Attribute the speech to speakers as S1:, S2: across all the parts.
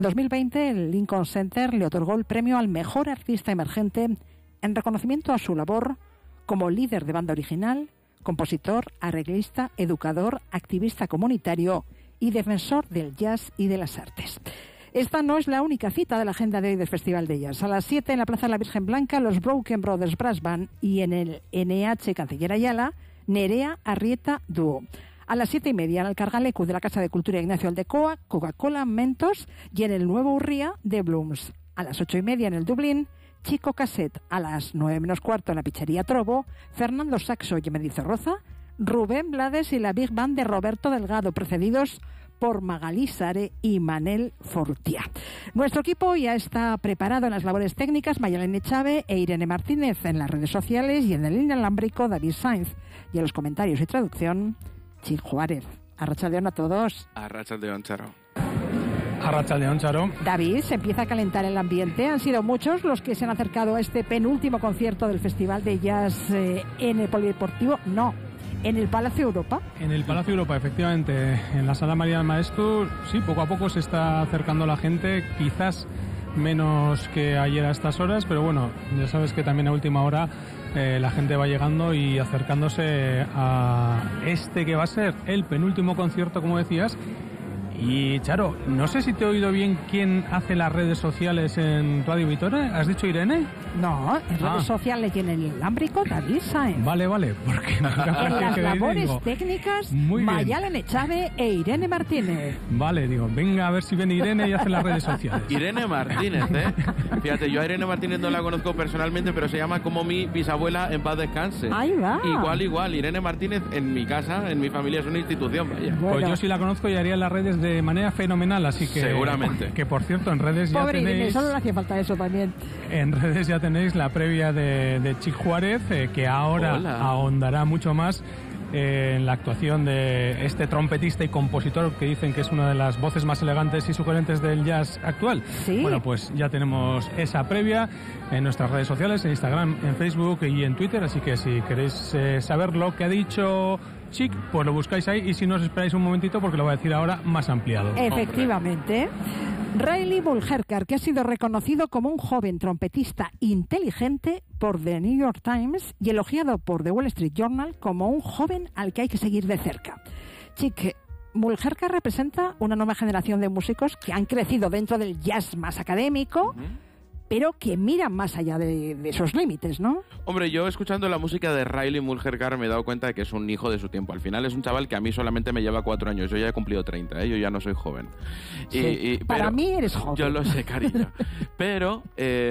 S1: 2020, el Lincoln Center le otorgó el premio al mejor artista emergente en reconocimiento a su labor como líder de banda original, compositor, arreglista, educador, activista comunitario y defensor del jazz y de las artes. Esta no es la única cita de la agenda de hoy del Festival de Jazz. A las 7 en la Plaza de la Virgen Blanca, los Broken Brothers Brass Band, y en el NH Canciller Ayala, Nerea Arrieta Dúo. A las 7:30 en el Cargalecu de la Casa de Cultura Ignacio Aldecoa, Coca-Cola, Mentos, y en el Nuevo Urría de Blooms. A las 8:30 en el Dublín, Chico Cassette. A las 9:15 en la Pizzería Trobo, Fernando Saxo y Mendizorroza, Rubén Blades y la Big Band de Roberto Delgado, precedidos por Magalí Sare y Manel Fortià. Nuestro equipo ya está preparado en las labores técnicas, Mayalene Chávez e Irene Martínez, en las redes sociales y en el inalámbrico David Sainz, y en los comentarios y traducción Chic Juárez. Arratsaldeon a todos.
S2: Arratsaldeon, Charo.
S3: Arratsaldeon, Charo.
S1: David, se empieza a calentar el ambiente. Han sido muchos los que se han acercado a este penúltimo concierto del Festival de Jazz en el Polideportivo. No, en el Palacio Europa.
S3: En el Palacio Europa, efectivamente. En la Sala María del Maestro, sí, poco a poco se está acercando la gente, quizás menos que ayer a estas horas, pero bueno, ya sabes que también a última hora la gente va llegando y acercándose a este que va a ser el penúltimo concierto, como decías. Y Charo, no sé si te he oído bien quién hace las redes sociales en Radio Vitoria. ¿Has dicho Irene?
S1: No, en redes sociales y en el inalámbrico David Sainz.
S3: Vale, porque en
S1: las labores técnicas Mayalene Chávez e Irene Martínez.
S3: Vale, digo, venga a ver si viene Irene y hace las redes sociales.
S2: Irene Martínez, Fíjate, yo a Irene Martínez no la conozco personalmente, pero se llama como mi bisabuela, en paz descanse.
S1: Ahí va.
S2: Igual. Irene Martínez en mi casa, en mi familia, es una institución, vaya.
S3: Bueno. Pues yo sí la conozco y haría las redes de manera fenomenal, así que...
S2: Seguramente.
S3: Que por cierto, en redes ya tenéis...
S1: Irene, solo le hacía falta eso también.
S3: En redes ya tenéis la previa de Chic Juárez, que ahora ahondará mucho más en la actuación de este trompetista y compositor que dicen que es una de las voces más elegantes y sugerentes del jazz actual.
S1: ¿Sí?
S3: Bueno, pues ya tenemos esa previa en nuestras redes sociales, en Instagram, en Facebook y en Twitter, así que si queréis saber lo que ha dicho Chic, pues lo buscáis ahí, y si no os esperáis un momentito porque lo voy a decir ahora más ampliado.
S1: Efectivamente. Riley Bulgerkar, que ha sido reconocido como un joven trompetista inteligente por The New York Times y elogiado por The Wall Street Journal como un joven al que hay que seguir de cerca. Chic, Bulgerkar representa una nueva generación de músicos que han crecido dentro del jazz más académico, pero que miran más allá de esos límites, ¿no?
S2: Hombre, yo escuchando la música de Riley Bulgerkar me he dado cuenta de que es un hijo de su tiempo. Al final es un chaval que a mí solamente me lleva 4 años. Yo ya he cumplido 30, yo ya no soy joven.
S1: Sí, para mí eres joven.
S2: Yo lo sé, cariño. Pero,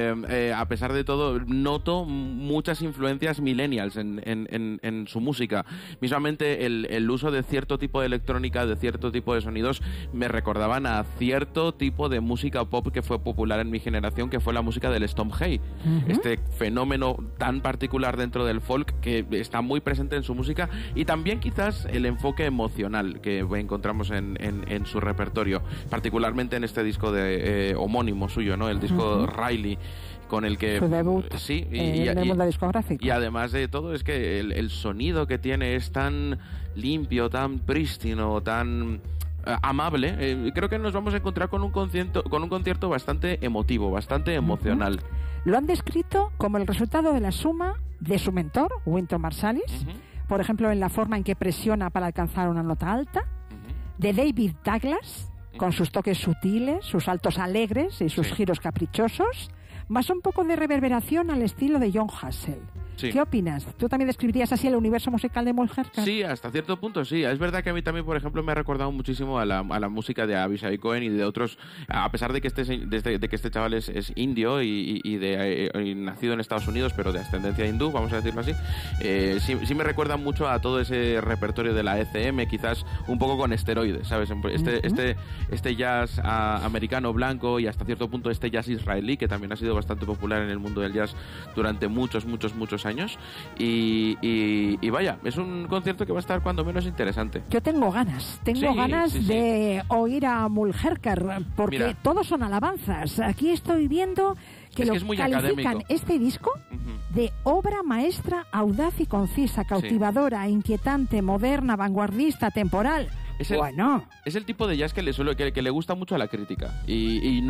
S2: a pesar de todo, noto muchas influencias millennials en su música. Mismamente el uso de cierto tipo de electrónica, de cierto tipo de sonidos, me recordaban a cierto tipo de música pop que fue popular en mi generación, que fue la música del Storm Hay, este fenómeno tan particular dentro del folk que está muy presente en su música, y también quizás el enfoque emocional que encontramos en su repertorio, particularmente en este disco de homónimo suyo, ¿no? El disco Riley, con el que...
S1: Su debut en el mundo discográfico.
S2: Y además de todo es que el sonido que tiene es tan limpio, tan prístino, tan... amable. Creo que nos vamos a encontrar con un concierto bastante emotivo, bastante emocional.
S1: Lo han descrito como el resultado de la suma de su mentor, Wynton Marsalis, por ejemplo, en la forma en que presiona para alcanzar una nota alta, de David Douglas, con sus toques sutiles, sus saltos alegres y sus giros caprichosos, más un poco de reverberación al estilo de John Hassell. Sí. ¿Qué opinas? ¿Tú también describirías así el universo musical de Bulgerkar?
S2: Sí, hasta cierto punto sí. Es verdad que a mí también, por ejemplo, me ha recordado muchísimo a la música de Avishai Cohen y de otros, a pesar de que este chaval es indio y nacido en Estados Unidos, pero de ascendencia hindú, vamos a decirlo así. Sí me recuerda mucho a todo ese repertorio de la ECM, quizás un poco con esteroides, ¿sabes? Este jazz americano blanco y hasta cierto punto este jazz israelí, que también ha sido bastante popular en el mundo del jazz durante muchos años. Y vaya, es un concierto que va a estar cuando menos interesante.
S1: Yo tengo ganas de oír a Bulgerkar, porque todos son alabanzas. Aquí estoy viendo que lo califican académico. Este disco de obra maestra, audaz y concisa, cautivadora, inquietante, moderna, vanguardista, temporal.
S2: Es el tipo de jazz que le gusta mucho a la crítica y